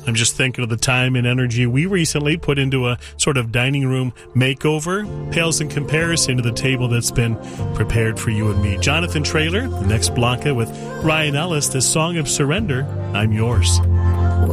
I'm just thinking of the time and energy we recently put into a sort of dining room makeover. Pales in comparison to the table that's been prepared for you and me. Jonathan Traylor, the next Blanca with Ryan Ellis, the Song of Surrender, I'm Yours.